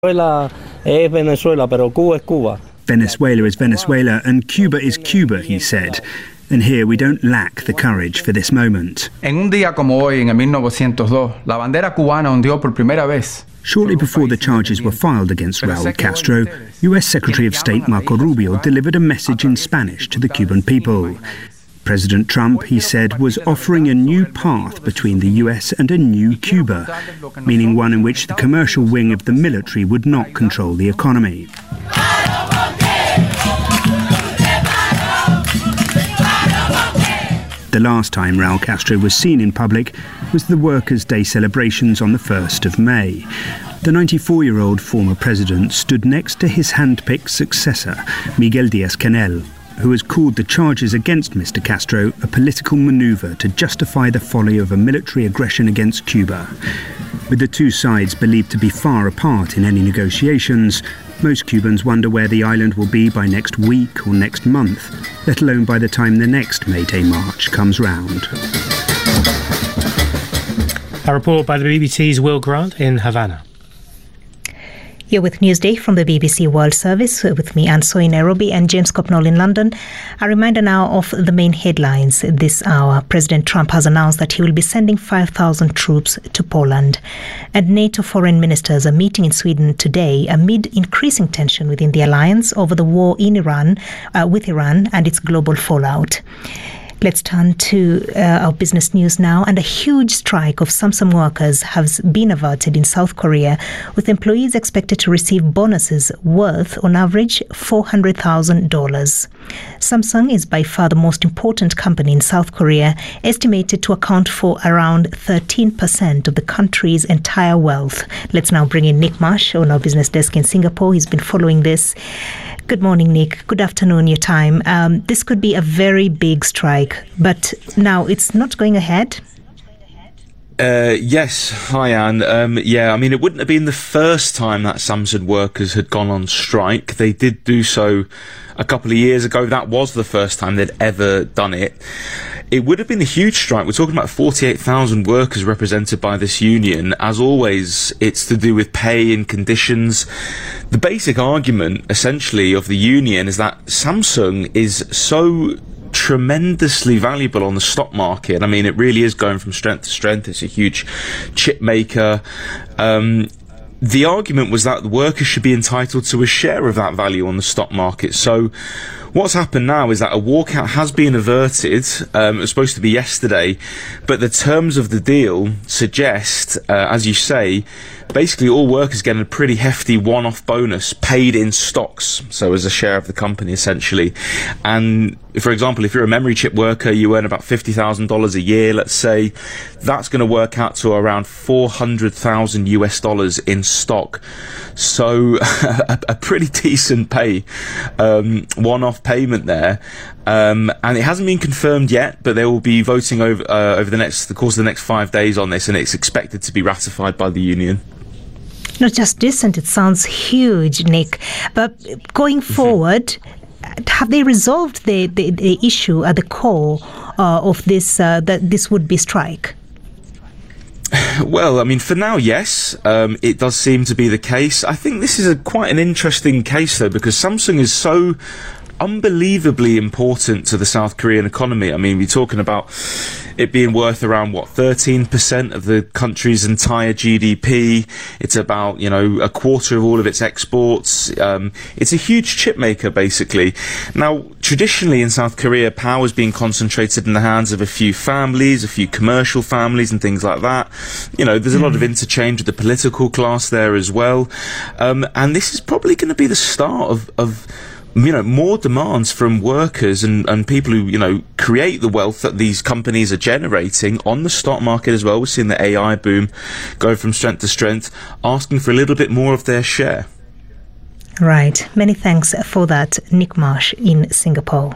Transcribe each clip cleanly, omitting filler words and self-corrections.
Venezuela es Venezuela, pero Cuba es Cuba. Venezuela is Venezuela and Cuba is Cuba, he said. And here we don't lack the courage for this moment. En un día como hoy, en 1902, la bandera cubana ondeó por primera vez. Shortly before the charges were filed against Raúl Castro, US Secretary of State Marco Rubio delivered a message in Spanish to the Cuban people. President Trump, he said, was offering a new path between the US and a new Cuba, meaning one in which the commercial wing of the military would not control the economy. The last time Raúl Castro was seen in public was the Workers' Day celebrations on the 1st of May. The 94-year-old former president stood next to his hand-picked successor, Miguel Díaz-Canel, who has called the charges against Mr. Castro a political manoeuvre to justify the folly of a military aggression against Cuba. With the two sides believed to be far apart in any negotiations, most Cubans wonder where the island will be by next week or next month, let alone by the time the next May Day march comes round. A report by the BBC's Will Grant in Havana. You're with Newsday from the BBC World Service, with me, Anne Soy in Nairobi, and James Copnall in London. A reminder now of the main headlines this hour. President Trump has announced that he will be sending 5,000 troops to Poland. And NATO foreign ministers are meeting in Sweden today amid increasing tension within the alliance over the war in Iran, with Iran and its global fallout. Let's turn to our business news now. And a huge strike of Samsung workers has been averted in South Korea, with employees expected to receive bonuses worth, on average, $400,000. Samsung is by far the most important company in South Korea, estimated to account for around 13% of the country's entire wealth. Let's now bring in Nick Marsh on our business desk in Singapore. He's been following this. Good morning, Nick. Good afternoon, your time. This could be a very big strike, but now it's not going ahead. Yes. Hi, Anne. It wouldn't have been the first time that Samsung workers had gone on strike. They did do so a couple of years ago. That was the first time they'd ever done it. It would have been a huge strike. We're talking about 48,000 workers represented by this union. As always, it's to do with pay and conditions. The basic argument, essentially, of the union is that Samsung is so tremendously valuable on the stock market. I mean, it really is going from strength to strength. It's a huge chip maker. The argument was that the workers should be entitled to a share of that value on the stock market. So what's happened now is that a walkout has been averted. It was supposed to be yesterday, but the terms of the deal suggest, as you say, basically all workers get a pretty hefty one-off bonus paid in stocks, so as a share of the company, essentially. And for example, if you're a memory chip worker, you earn about $50,000 a year, let's say, that's going to work out to around $400,000 in stock. So a pretty decent pay, one-off payment there. And it hasn't been confirmed yet, but they will be voting over the course of the next 5 days on this, and it's expected to be ratified by the union. Not just decent, it sounds huge, Nick. But going forward, have they resolved the issue at the core of this, that this would be strike? Well, I mean, for now, yes, it does seem to be the case. I think this is quite an interesting case, though, because Samsung is so unbelievably important to the South Korean economy. I mean, we're talking about it being worth around 13% of the country's entire GDP. It's about, a quarter of all of its exports. It's a huge chip maker, basically. Now, traditionally in South Korea, power has been concentrated in the hands of a few families, a few commercial families and things like that. There's a lot of interchange with the political class there as well. And this is probably going to be the start of more demands from workers and people who, create the wealth that these companies are generating on the stock market as well. We're seeing the AI boom go from strength to strength, asking for a little bit more of their share. Right. Many thanks for that, Nick Marsh in Singapore.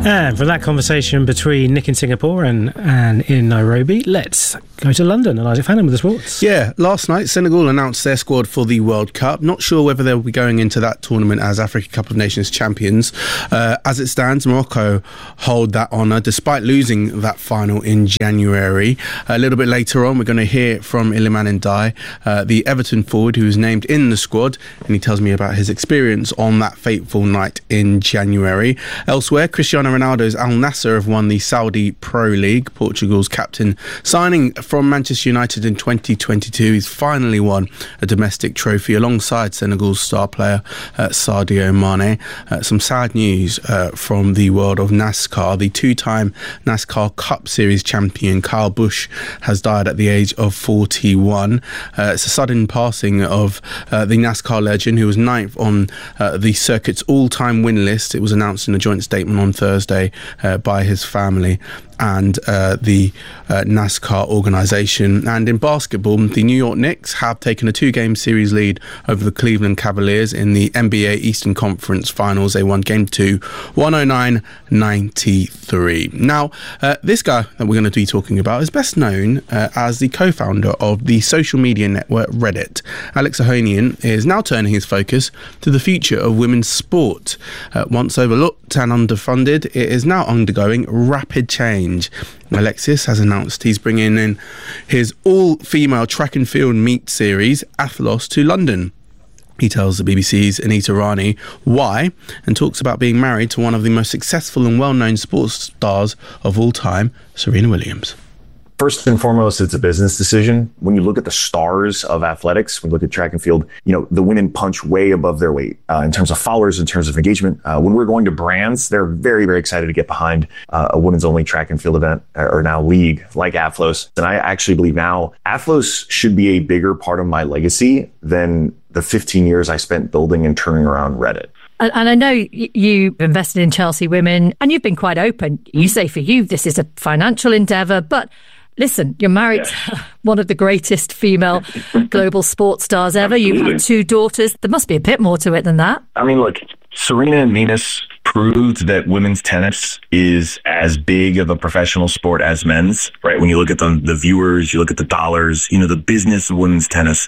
And from that conversation between Nick in Singapore and in Nairobi, let's go to London and Isaac Fannin with the sports. Yeah, last night Senegal announced their squad for the World Cup. Not sure whether they'll be going into that tournament as Africa Cup of Nations champions. As it stands, Morocco hold that honour despite losing that final in January. A little bit later on, we're going to hear from Iliman Ndiaye, the Everton forward who was named in the squad, and he tells me about his experience on that fateful night in January. Elsewhere, Cristiano Ronaldo's Al Nassr have won the Saudi Pro League. Portugal's captain, signing from Manchester United in 2022, he's finally won a domestic trophy alongside Senegal's star player Sadio Mane. Some sad news from the world of NASCAR. The two-time NASCAR Cup Series champion Kyle Busch has died at the age of 41. It's a sudden passing of the NASCAR legend who was ninth on the circuit's all-time win list. It was announced in a joint statement on Thursday by his family and the NASCAR organisation. And in basketball, the New York Knicks have taken a 2-game series lead over the Cleveland Cavaliers in the NBA Eastern Conference Finals. They won Game 2, 109-93. Now, this guy that we're going to be talking about is best known as the co-founder of the social media network Reddit. Alex Ohanian is now turning his focus to the future of women's sport. Once overlooked and underfunded, it is now undergoing rapid change. Alexis has announced he's bringing in his all-female track and field meet series, Athlos, to London. He tells the BBC's Anita Rani why, and talks about being married to one of the most successful and well-known sports stars of all time, Serena Williams. First and foremost, it's a business decision. When you look at the stars of athletics, when you look at track and field, the women punch way above their weight in terms of followers, in terms of engagement. When we're going to brands, they're very, very excited to get behind a women's only track and field event or now league like Athlos. And I actually believe now Athlos should be a bigger part of my legacy than the 15 years I spent building and turning around Reddit. And I know you invested in Chelsea Women and you've been quite open. You say for you, this is a financial endeavour, but listen, you're married to one of the greatest female global sports stars ever. You have 2 daughters. There must be a bit more to it than that. I mean, look, Serena and Venus proved that women's tennis is as big of a professional sport as men's, right? When you look at the viewers, you look at the dollars, the business of women's tennis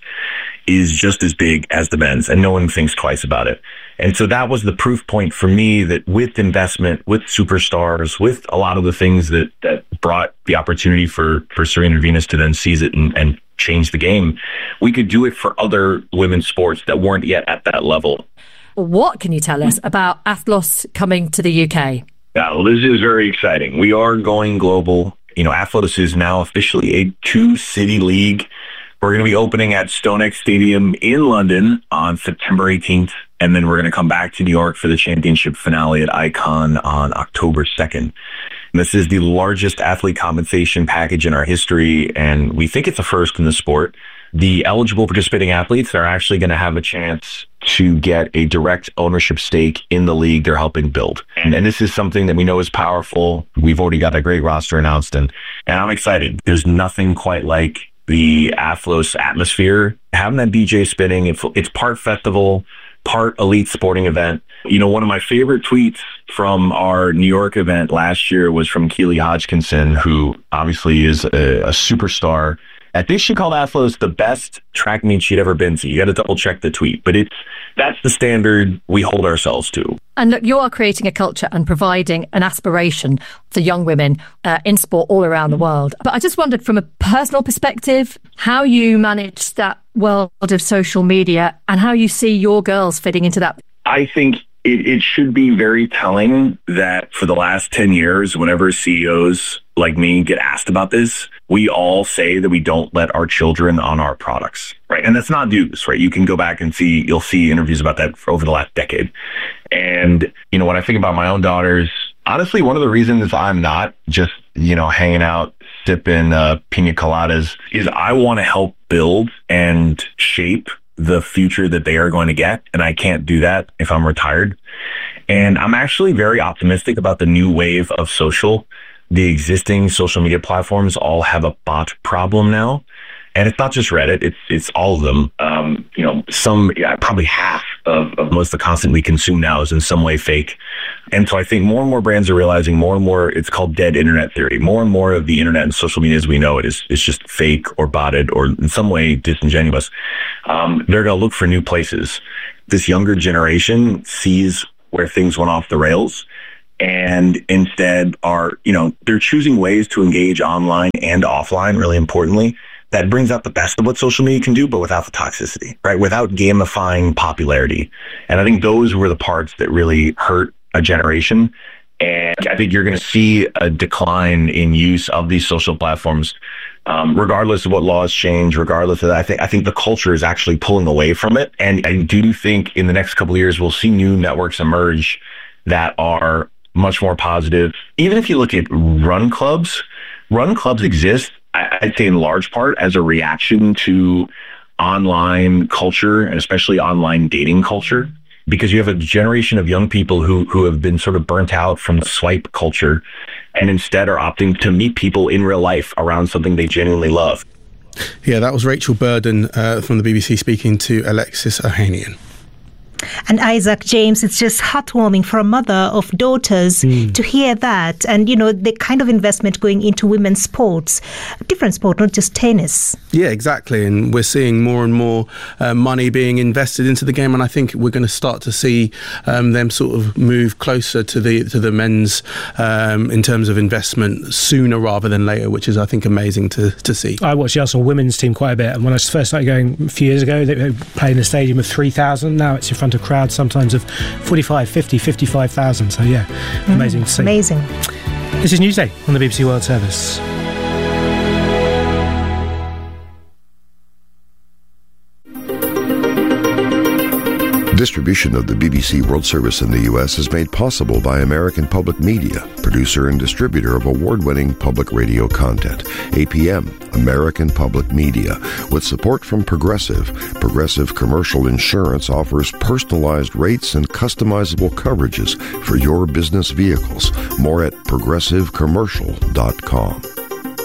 is just as big as the men's, and no one thinks twice about it. And so that was the proof point for me that with investment, with superstars, with a lot of the things that brought the opportunity for Serena and Venus to then seize it and change the game, we could do it for other women's sports that weren't yet at that level. What can you tell us about Athlos coming to the UK? Yeah, well, this is very exciting. We are going global. Athlos is now officially a 2-city league. We're going to be opening at StoneX Stadium in London on September 18th. And then we're going to come back to New York for the championship finale at Icon on October 2nd. And this is the largest athlete compensation package in our history, and we think it's a first in the sport. The eligible participating athletes are actually going to have a chance to get a direct ownership stake in the league they're helping build. And this is something that we know is powerful. We've already got a great roster announced, and I'm excited. There's nothing quite like the Athlos atmosphere. Having that DJ spinning, it's part festival, part elite sporting event. One of my favorite tweets from our New York event last year was from Keely Hodgkinson, who obviously is a superstar. I think she called Athlos the best track meet she'd ever been to. You got to double check the tweet, but that's the standard we hold ourselves to. And look, you are creating a culture and providing an aspiration for young women in sport all around the world. But I just wondered, from a personal perspective, how you manage that world of social media and how you see your girls fitting into that. I think it should be very telling that for the last 10 years, whenever CEOs like me get asked about this, we all say that we don't let our children on our products, right? And that's not news, right? You can go back and you'll see interviews about that for over the last decade. And, when I think about my own daughters, honestly, one of the reasons I'm not just, hanging out, sipping pina coladas is I want to help build and shape the future that they are going to get. And I can't do that if I'm retired. And I'm actually very optimistic about the new wave of social. The existing social media platforms all have a bot problem now. And it's not just Reddit, it's all of them. Probably half most of the content we consume now is in some way fake. And so I think more and more brands are realizing more and more, it's called dead internet theory. More and more of the internet and social media as we know it is just fake or botted or in some way disingenuous. They're going to look for new places. This younger generation sees where things went off the rails and instead are, they're choosing ways to engage online and offline, really importantly, that brings out the best of what social media can do, but without the toxicity, right? Without gamifying popularity. And I think those were the parts that really hurt a generation. And I think you're going to see a decline in use of these social platforms, regardless of what laws change, regardless of that. I think the culture is actually pulling away from it. And I do think in the next couple of years, we'll see new networks emerge that are much more positive. Even if you look at run clubs exist, I'd say in large part as a reaction to online culture and especially online dating culture, because you have a generation of young people who have been sort of burnt out from the swipe culture and instead are opting to meet people in real life around something they genuinely love. Yeah, that was Rachel Burden from the BBC speaking to Alexis Ohanian. And Isaac, James, it's just heartwarming for a mother of daughters to hear that. And, the kind of investment going into women's sports, different sport, not just tennis. Yeah, exactly. And we're seeing more and more money being invested into the game. And I think we're going to start to see them sort of move closer to the men's in terms of investment sooner rather than later, which is, I think, amazing to see. I watched the Arsenal women's team quite a bit. And when I first started going a few years ago, they were playing in a stadium of 3,000. Now it's in front of crowds sometimes of 45, 50, 55,000. So yeah, amazing to see. Amazing. This is Newsday on the BBC World Service. Distribution of the BBC World Service in the U.S. is made possible by American Public Media, producer and distributor of award-winning public radio content. APM, American Public Media. With support from Progressive. Progressive Commercial Insurance offers personalized rates and customizable coverages for your business vehicles. More at progressivecommercial.com.